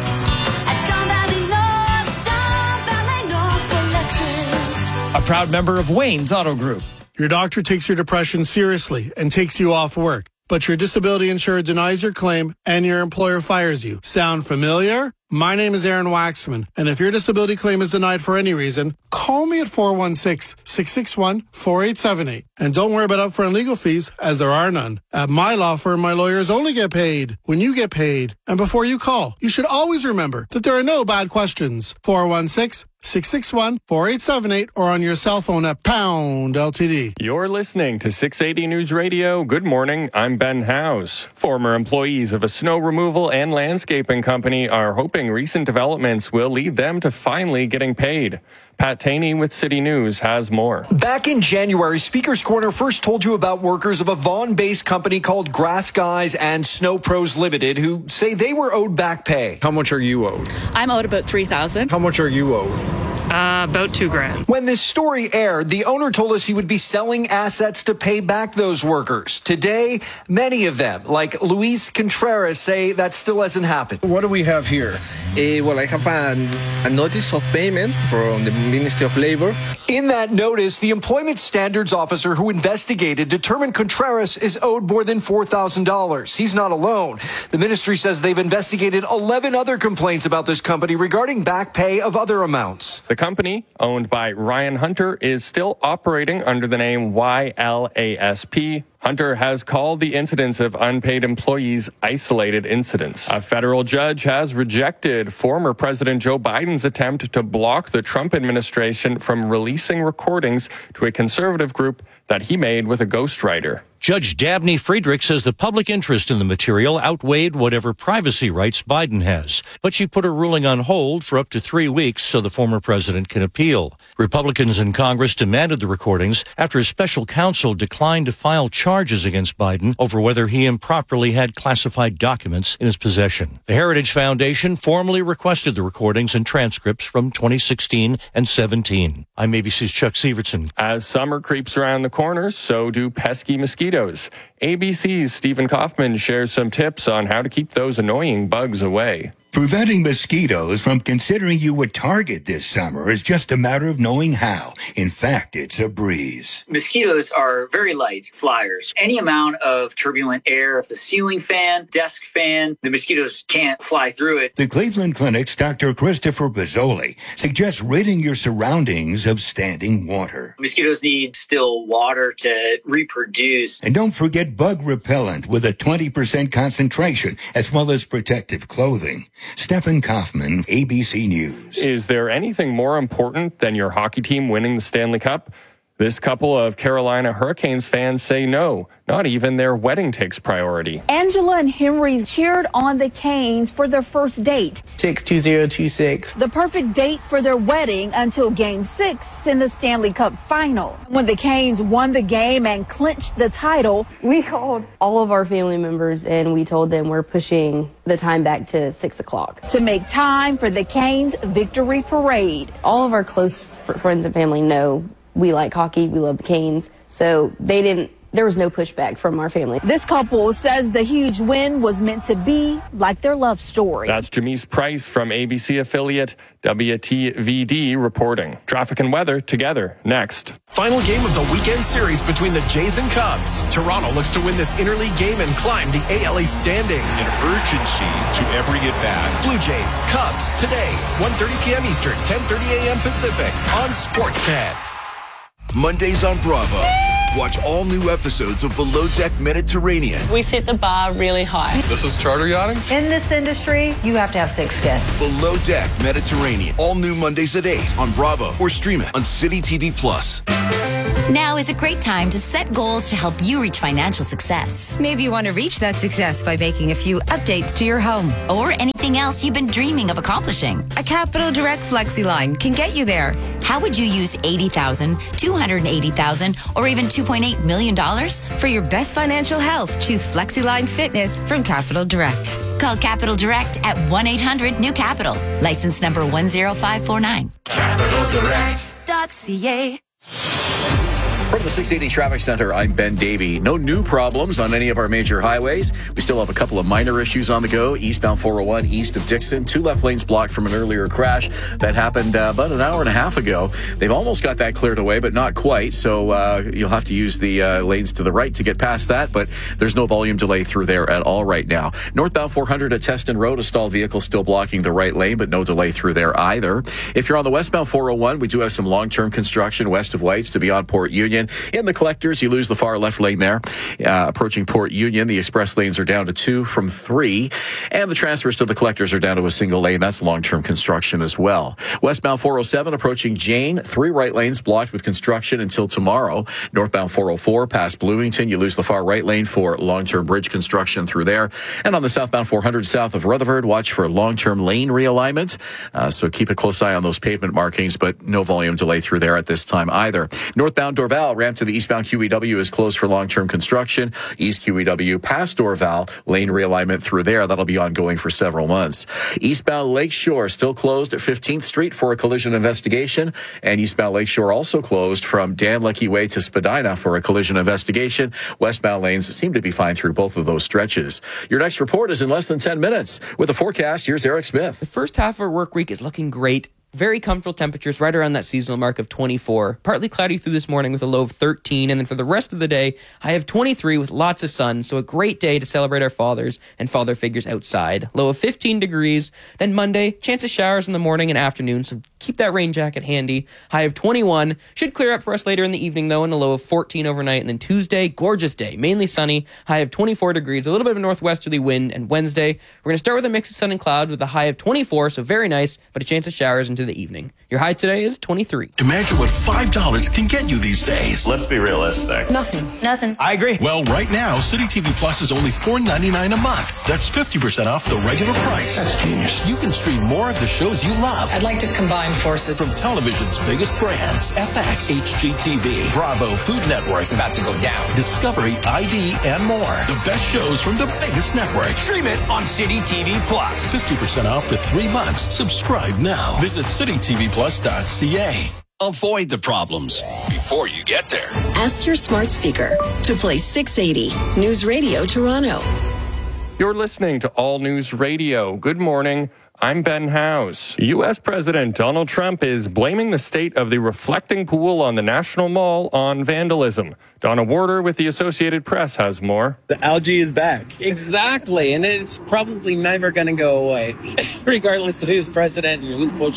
A proud member of Wayne's Auto Group. Your doctor takes your depression seriously and takes you off work, but your disability insurer denies your claim and your employer fires you. Sound familiar? My name is Aaron Waxman, and if your disability claim is denied for any reason, call me at four one six, six six one, four eight seven eight. And don't worry about upfront legal fees, as there are none. At my law firm, my lawyers only get paid when you get paid. And before you call, you should always remember that there are no bad questions. four one six, six six one, four eight seven eight or on your cell phone at pound L T D. You're listening to six eighty News Radio. Good morning. I'm Ben Howes. Former employees of a snow removal and landscaping company are hoping recent developments will lead them to finally getting paid. Pat Taney with City News has more. Back in January, Speaker's Corner first told you about workers of a Vaughan-based company called Grass Guys and Snow Pros Limited who say they were owed back pay. How much are you owed? I'm owed about three thousand dollars. How much are you owed? Uh, about two grand. When this story aired, the owner told us he would be selling assets to pay back those workers. Today, many of them, like Luis Contreras, say that still hasn't happened. What do we have here? Uh, well, I have a, a notice of payment from the Ministry of Labor. In that notice, the Employment Standards Officer who investigated determined Contreras is owed more than four thousand dollars. He's not alone. The ministry says they've investigated eleven other complaints about this company regarding back pay of other amounts. The company, owned by Ryan Hunter, is still operating under the name Y L A S P. Hunter has called the incidents of unpaid employees isolated incidents. A federal judge has rejected former President Joe Biden's attempt to block the Trump administration from releasing recordings to a conservative group that he made with a ghostwriter. Judge Dabney Friedrich says the public interest in the material outweighed whatever privacy rights Biden has, but she put her ruling on hold for up to three weeks so the former president can appeal. Republicans in Congress demanded the recordings after a special counsel declined to file charges against Biden over whether he improperly had classified documents in his possession. The Heritage Foundation formally requested the recordings and transcripts from twenty sixteen and seventeen. I'm A B C's Chuck Severson. As summer creeps around the corner, so do pesky mosquitoes. A B C's Stephen Kaufman shares some tips on how to keep those annoying bugs away. Preventing mosquitoes from considering you a target this summer is just a matter of knowing how. In fact, it's a breeze. Mosquitoes are very light flyers. Any amount of turbulent air, if the ceiling fan, desk fan, the mosquitoes can't fly through it. The Cleveland Clinic's Doctor Christopher Bozzoli suggests ridding your surroundings of standing water. Mosquitoes need still water to reproduce. And don't forget bug repellent with a twenty percent concentration, as well as protective clothing. Stephen Kaufman, A B C News. Is there anything more important than your hockey team winning the Stanley Cup? This couple of Carolina Hurricanes fans say no, not even their wedding takes priority. Angela and Henry cheered on the Canes for their first date. six two zero two six. The perfect date for their wedding until Game six in the Stanley Cup Final. When the Canes won the game and clinched the title, We called all of our family members and we told them we're pushing the time back to six o'clock. to make time for the Canes victory parade. All of our close fr- friends and family know we like hockey, we love the Canes, so they didn't, there was no pushback from our family. This couple says the huge win was meant to be like their love story. That's Jamise Price from A B C affiliate W T V D reporting. Traffic and weather together next. Final game of the weekend series between the Jays and Cubs. Toronto looks to win this interleague game and climb the A L East standings. An urgency to every at-bat. Blue Jays, Cubs, today, one thirty p.m. Eastern, ten thirty a.m. Pacific, on Sportsnet. Mondays on Bravo. Watch all new episodes of Below Deck Mediterranean. We set the bar really high. This is charter yachting. In this industry, you have to have thick skin. Below Deck Mediterranean. All new Mondays at eight on Bravo or stream it on City T V Plus. Now is a great time to set goals to help you reach financial success. Maybe you want to reach that success by making a few updates to your home or anything else you've been dreaming of accomplishing. A Capital Direct Flexi line can get you there. How would you use eighty thousand dollars, two hundred eighty thousand dollars, or even two point eight million dollars? For your best financial health, choose FlexiLine Fitness from Capital Direct. Call Capital Direct at one eight hundred new capital. License number one zero five four nine. capital direct dot c a. From the six eighty Traffic Center, I'm Ben Davey. No new problems on any of our major highways. We still have a couple of minor issues on the go. Eastbound four oh one, east of Dixon. Two left lanes blocked from an earlier crash that happened uh, about an hour and a half ago. They've almost got that cleared away, but not quite. So uh, you'll have to use the uh, lanes to the right to get past that, but there's no volume delay through there at all right now. Northbound four hundred at Teston Road, a stalled vehicle still blocking the right lane, but no delay through there either. If you're on the westbound four oh one, we do have some long-term construction west of Whites to beyond Port Union. In the collectors, you lose the far left lane there. Uh, approaching Port Union, the express lanes are down to two from three, and the transfers to the collectors are down to a single lane. That's long-term construction as well. Westbound four oh seven approaching Jane, three right lanes blocked with construction until tomorrow. Northbound four oh four past Bloomington, you lose the far right lane for long-term bridge construction through there. And on the southbound four hundred south of Rutherford, watch for long-term lane realignment. Uh, so keep a close eye on those pavement markings, but no volume delay through there at this time either. Northbound Dorval, ramp to the eastbound Q E W is closed for long-term construction. East Q E W past Dorval, lane realignment through there. That'll be ongoing for several months. Eastbound Lakeshore still closed at fifteenth Street for a collision investigation. And eastbound Lakeshore also closed from Dan Leckie Way to Spadina for a collision investigation. Westbound lanes seem to be fine through both of those stretches. Your next report is in less than ten minutes. With the forecast, here's Eric Smith. The first half of our work week is looking great. Very comfortable temperatures right around that seasonal mark of twenty-four. Partly cloudy through this morning with a low of thirteen. And then for the rest of the day, I have twenty-three with lots of sun. So a great day to celebrate our fathers and father figures outside. Low of fifteen degrees. Then Monday, chance of showers in the morning and afternoon. So keep that rain jacket handy. High of twenty-one. Should clear up for us later in the evening though, and a low of fourteen overnight. And then Tuesday, gorgeous day. Mainly sunny. High of twenty-four degrees. A little bit of a northwesterly wind. And Wednesday, we're going to start with a mix of sun and cloud with a high of twenty-four. So very nice, but a chance of showers into the evening. Your high today is twenty-three. Imagine what five dollars can get you these days. Let's be realistic. Nothing. Nothing. I agree. Well, right now, City T V Plus is only four ninety-nine a month. That's fifty percent off the regular price. That's genius. You can stream more of the shows you love. I'd like to combine forces. From television's biggest brands, F X, H G T V, Bravo, Food Network. It's about to go down. Discovery, I D, and more. The best shows from the biggest networks. Stream it on City T V Plus. fifty percent off for three months. Subscribe now. Visit city t v plus dot c a. Avoid the problems before you get there. Ask your smart speaker to play six eighty News Radio Toronto. You're listening to All News Radio. Good morning. I'm Ben House. U S President Donald Trump is blaming the state of the reflecting pool on the National Mall on vandalism. Donna Warder with the Associated Press has more. The algae is back. Exactly, and it's probably never going to go away, regardless of who's president and who's pushing for it.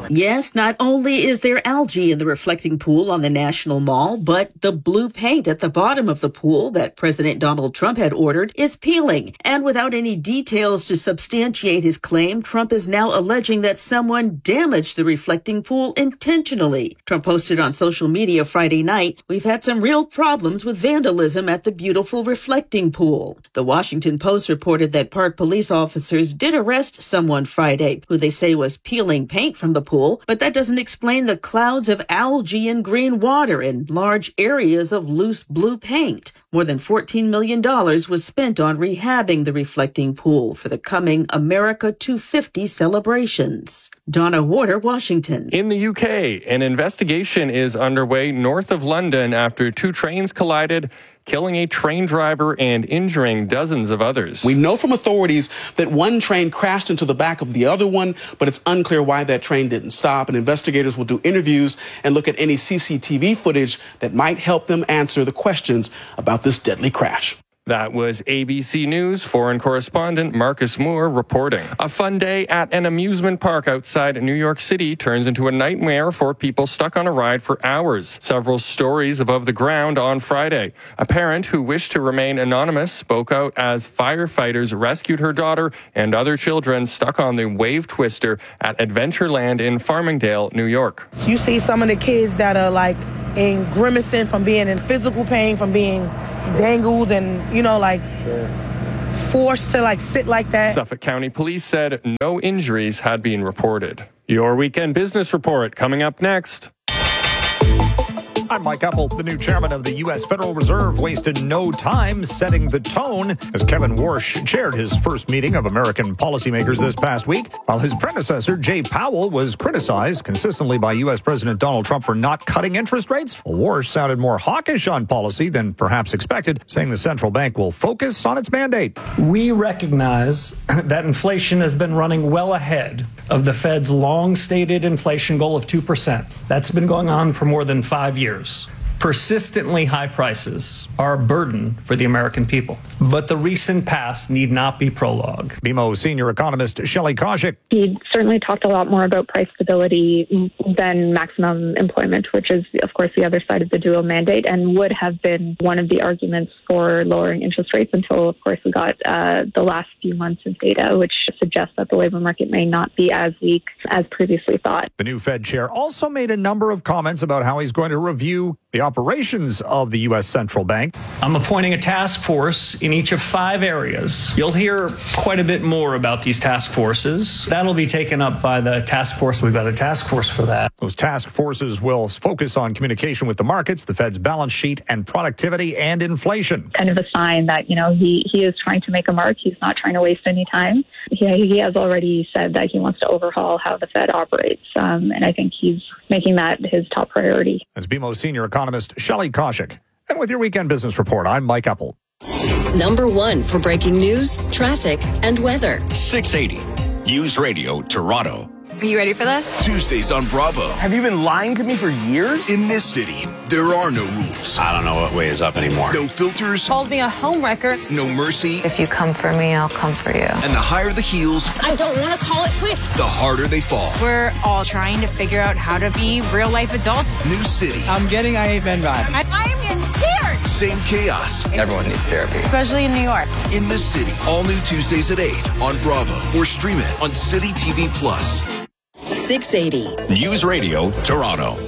Yes, not only is there algae in the reflecting pool on the National Mall, but the blue paint at the bottom of the pool that President Donald Trump had ordered is peeling. And without any details to substantiate his claim, Trump is now alleging that someone damaged the reflecting pool intentionally. Trump posted on social media Friday night, "We've had some real problems with vandalism at the beautiful reflecting pool." The Washington Post reported that Park police officers did arrest someone Friday who they say was peeling paint from the pool, but that doesn't explain the clouds of algae and green water and large areas of loose blue paint. More than fourteen million dollars was spent on rehabbing the reflecting pool for the coming America two fifty celebrations. Donna Warder, Washington. In the U K, an investigation is underway north of London after two trains collided, killing a train driver and injuring dozens of others. We know from authorities that one train crashed into the back of the other one, but it's unclear why that train didn't stop, and investigators will do interviews and look at any C C T V footage that might help them answer the questions about this deadly crash. That was A B C News foreign correspondent Marcus Moore reporting. A fun day at an amusement park outside New York City turns into a nightmare for people stuck on a ride for hours. Several stories above the ground on Friday. A parent who wished to remain anonymous spoke out as firefighters rescued her daughter and other children stuck on the wave twister at Adventureland in Farmingdale, New York. You see some of the kids that are like in grimacing from being in physical pain, from being dangled and, you know, like forced to like sit like that. Suffolk County Police said no injuries had been reported. Your weekend business report coming up next. I'm Mike Apple. The new chairman of the U S Federal Reserve wasted no time setting the tone as Kevin Warsh chaired his first meeting of American policymakers this past week, while his predecessor, Jay Powell, was criticized consistently by U S President Donald Trump for not cutting interest rates. Warsh sounded more hawkish on policy than perhaps expected, saying the central bank will focus on its mandate. We recognize that inflation has been running well ahead of the Fed's long-stated inflation goal of two percent. That's been going on for more than five years. Persistently high prices are a burden for the American people, but the recent past need not be prologue. B M O senior economist Shelley Koshik. He certainly talked a lot more about price stability than maximum employment, which is, of course, the other side of the dual mandate and would have been one of the arguments for lowering interest rates until, of course, we got uh, the last few months of data, which suggests that the labor market may not be as weak as previously thought. The new Fed chair also made a number of comments about how he's going to review the operations of the U S central bank. I'm appointing a task force in each of five areas. You'll hear quite a bit more about these task forces. That'll be taken up by the task force. We've got a task force for that. Those task forces will focus on communication with the markets, the Fed's balance sheet, and productivity and inflation. Kind of a sign that, you know, he, he is trying to make a mark. He's not trying to waste any time. He, he has already said that he wants to overhaul how the Fed operates, um, and I think he's making that his top priority. That's B M O senior economist Shelley Koshik. And with your weekend business report, I'm Mike Apple. Number one for breaking news, traffic, and weather. six eighty News Radio Toronto. Are you ready for this? Tuesdays on Bravo. Have you been lying to me for years? In this city, there are no rules. I don't know what way is up anymore. No filters. Called me a homewrecker. No mercy. If you come for me, I'll come for you. And the higher the heels, I don't want to call it quits. the harder they fall. We're all trying to figure out how to be real life adults. New city. I'm getting I Hate Men vibe. I, I am getting scared. Same chaos. Everyone needs therapy. Especially in New York. In the city. All new Tuesdays at eight on Bravo or stream it on City T V Plus. six eighty News Radio Toronto.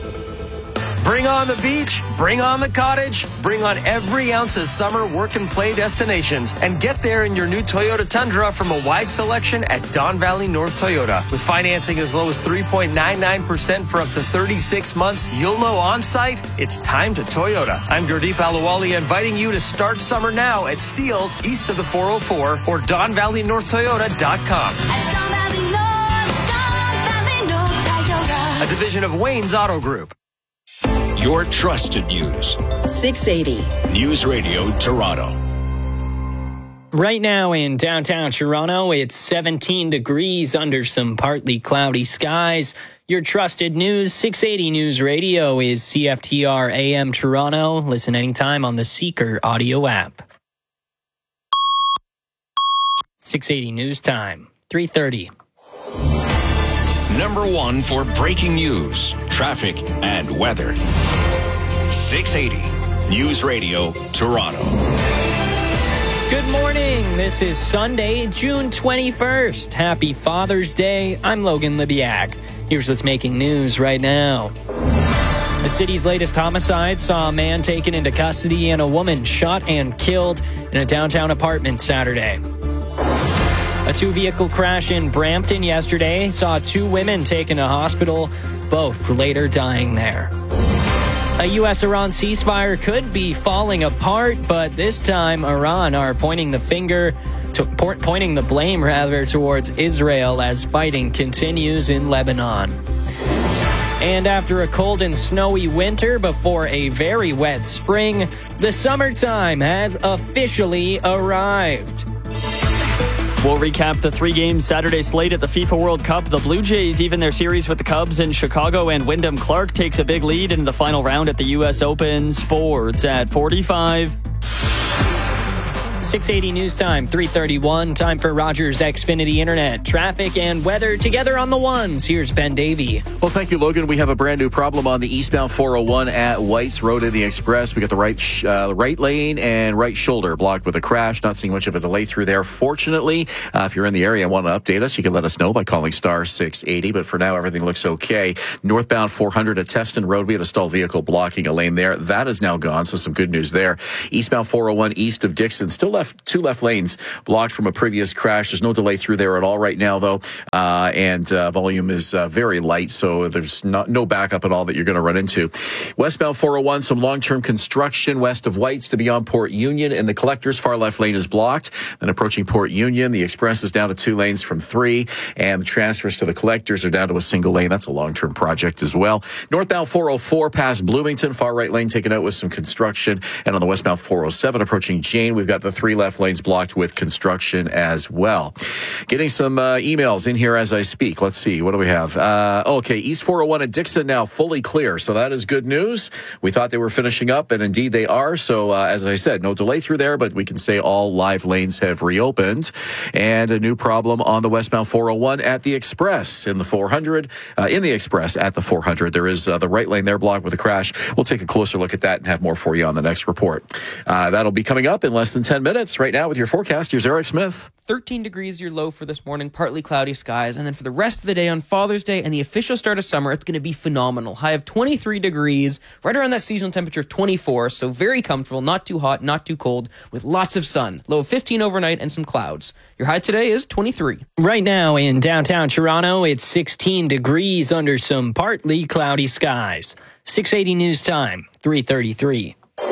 Bring on the beach, bring on the cottage, bring on every ounce of summer work and play destinations, and get there in your new Toyota Tundra from a wide selection at Don Valley North Toyota. With financing as low as three point nine nine percent for up to thirty-six months, you'll know on site it's time to Toyota. I'm Gurdeep Alawali, inviting you to start summer now at Steeles, east of the four oh four, or don valley north toyota dot com. A division of Wayne's Auto Group. Your trusted news. six eighty News Radio Toronto. Right now in downtown Toronto, it's seventeen degrees under some partly cloudy skies. Your trusted news, six eighty News Radio, is C F T R A M Toronto. Listen anytime on the Seeker audio app. six eighty News Time, three thirty. number one for breaking news, traffic, and weather. six eighty News Radio, Toronto. Good morning. This is Sunday, June twenty-first. Happy Father's Day. I'm Logan Libiak. Here's what's making news right now. The city's latest homicide saw a man taken into custody and a woman shot and killed in a downtown apartment Saturday. A two-vehicle crash in Brampton yesterday saw two women taken to hospital, both later dying there. A U S Iran ceasefire could be falling apart, but this time Iran are pointing the finger, to, pointing the blame rather towards Israel as fighting continues in Lebanon. And after a cold and snowy winter before a very wet spring, the summertime has officially arrived. We'll recap the three-game Saturday slate at the FIFA World Cup. The Blue Jays even their series with the Cubs in Chicago, and Wyndham Clark takes a big lead in the final round at the U S Open. Sports at forty-five. six eighty News Time, three thirty-one. Time for Rogers Xfinity Internet. Traffic and weather together on the ones. Here's Ben Davey. Well, thank you, Logan. We have a brand new problem on the eastbound four oh one at Whites Road in the Express. We got the right sh- uh, right lane and right shoulder blocked with a crash. Not seeing much of a delay through there, fortunately. Uh, if you're in the area and want to update us, you can let us know by calling star six eighty. But for now, everything looks okay. Northbound four hundred at Teston Road, we had a stalled vehicle blocking a lane there. That is now gone, so some good news there. Eastbound four oh one east of Dixon, still left two left lanes blocked from a previous crash. There's no delay through there at all right now, though, uh, and uh, volume is uh, very light, so there's not, no backup at all that you're going to run into. Westbound four oh one, some long-term construction west of Whites to beyond Port Union, and the Collector's far left lane is blocked. Then approaching Port Union, the Express is down to two lanes from three, and the transfers to the Collectors are down to a single lane. That's a long-term project as well. Northbound four oh four past Bloomington, far right lane taken out with some construction, and on the westbound four oh seven approaching Jane, we've got the three left lanes blocked with construction as well. Getting some uh, emails in here as I speak. Let's see. What do we have? Uh, okay. East four oh one at Dixon now fully clear. So that is good news. We thought they were finishing up, and indeed they are. So uh, as I said, no delay through there, but we can say all live lanes have reopened. And a new problem on the westbound four oh one at the Express in the four hundred. Uh, in the Express at the four hundred. There is uh, the right lane there blocked with a crash. We'll take a closer look at that and have more for you on the next report. Uh, that'll be coming up in less than ten minutes. Right now with your forecast, here's Eric Smith. thirteen degrees your low for this morning, partly cloudy skies, and then for the rest of the day on Father's Day and the official start of summer, it's going to be phenomenal. High of twenty-three degrees, right around that seasonal temperature of twenty-four, so very comfortable, not too hot, not too cold, with lots of sun. Low of fifteen overnight and some clouds. Your high today is twenty-three. Right now in downtown Toronto, it's sixteen degrees under some partly cloudy skies. six eighty News Time, three thirty-three.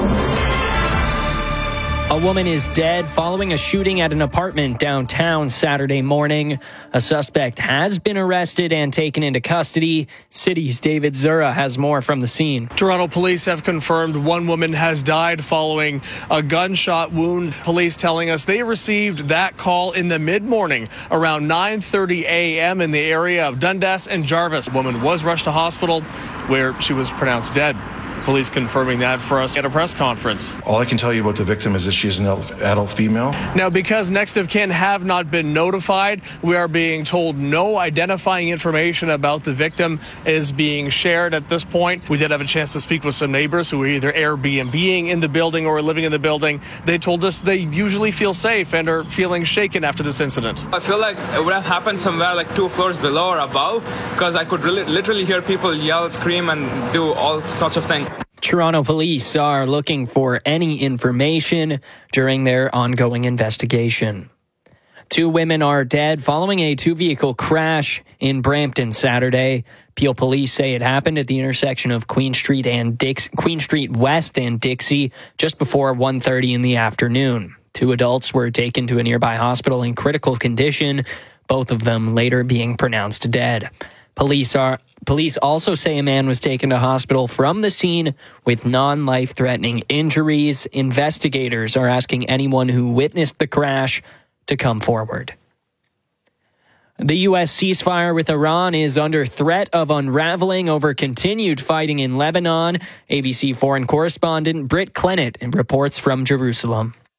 A woman is dead following a shooting at an apartment downtown Saturday morning. A suspect has been arrested and taken into custody. City's David Zura has more from the scene. Toronto police have confirmed one woman has died following a gunshot wound. Police telling us they received that call in the mid-morning around nine thirty a.m. in the area of Dundas and Jarvis. The woman was rushed to hospital where she was pronounced dead. Police confirming that for us at a press conference. All I can tell you about the victim is that she's an adult female. Now, because next of kin have not been notified, we are being told no identifying information about the victim is being shared at this point. We did have a chance to speak with some neighbors who are either Airbnb-ing in the building or living in the building. They told us they usually feel safe and are feeling shaken after this incident. I feel like it would have happened somewhere like two floors below or above, because I could really, literally hear people yell, scream, and do all sorts of things. Toronto police are looking for any information during their ongoing investigation. Two women are dead following a two-vehicle crash in Brampton Saturday. Peel police say it happened at the intersection of Queen Street and Dix- Queen Street West and Dixie just before one thirty in the afternoon. Two adults were taken to a nearby hospital in critical condition, both of them later being pronounced dead. Police are police also say a man was taken to hospital from the scene with non-life-threatening injuries. Investigators are asking anyone who witnessed the crash to come forward. The U S ceasefire with Iran is under threat of unraveling over continued fighting in Lebanon. A B C foreign correspondent Britt Clennett reports from Jerusalem.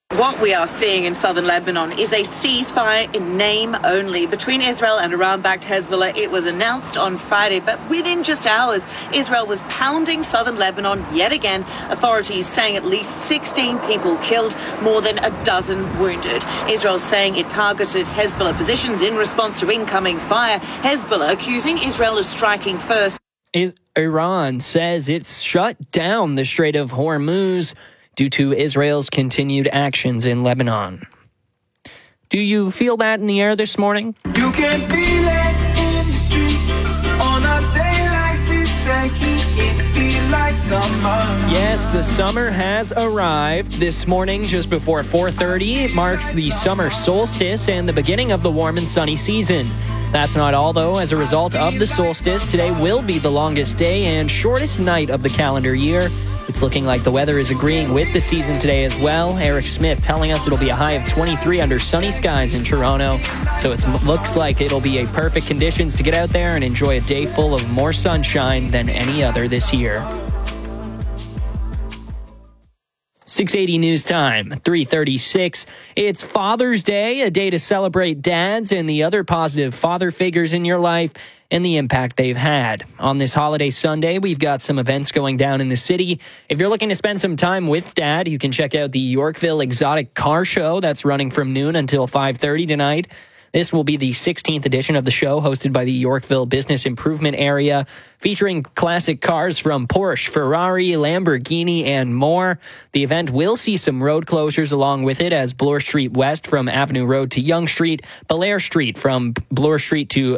What we are seeing in southern Lebanon is a ceasefire in name only between Israel and Iran-backed Hezbollah. It was announced on Friday, but within just hours, Israel was pounding southern Lebanon yet again. Authorities saying at least sixteen people killed, more than a dozen wounded. Israel saying it targeted Hezbollah positions in response to incoming fire. Hezbollah accusing Israel of striking first. Iran says it's shut down the Strait of Hormuz due to Israel's continued actions in Lebanon. Do you feel that in the air this morning? You can feel it in the streets on a day like this. The heat, it feel like summer. Yes, the summer has arrived. This morning, just before four thirty, it marks the summer solstice and the beginning of the warm and sunny season. That's not all, though. As a result of the solstice, today will be the longest day and shortest night of the calendar year. It's looking like the weather is agreeing with the season today as well. Eric Smith telling us it'll be a high of twenty-three under sunny skies in Toronto. So it looks like it'll be a perfect conditions to get out there and enjoy a day full of more sunshine than any other this year. six eighty News Time, three thirty-six. It's Father's Day, a day to celebrate dads and the other positive father figures in your life and the impact they've had. On this holiday Sunday, we've got some events going down in the city. If you're looking to spend some time with Dad, you can check out the Yorkville Exotic Car Show. That's running from noon until five thirty tonight. This will be the sixteenth edition of the show, hosted by the Yorkville Business Improvement Area, featuring classic cars from Porsche, Ferrari, Lamborghini, and more. The event will see some road closures along with it, as Bloor Street West from Avenue Road to Yonge Street, Belair Street from Bloor Street to